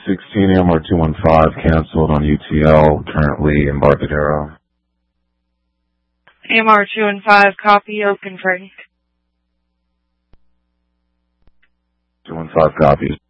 316 AMR 215 canceled on UTL, currently Embarcadero. AMR 215, copy, open Frank. 215 copies.